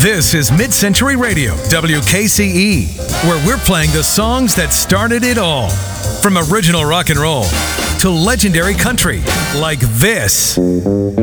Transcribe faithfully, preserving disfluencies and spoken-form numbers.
This is Mid-Century Radio, W K C E, where we're playing the songs that started it all. From original rock and roll to legendary country, like this.